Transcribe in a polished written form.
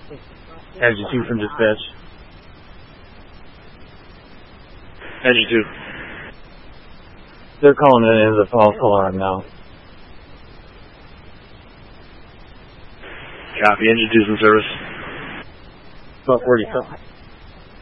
Engine 2 from dispatch. Engine 2. They're calling it in the false alarm now. Copy, Engine 2's in service. About 47.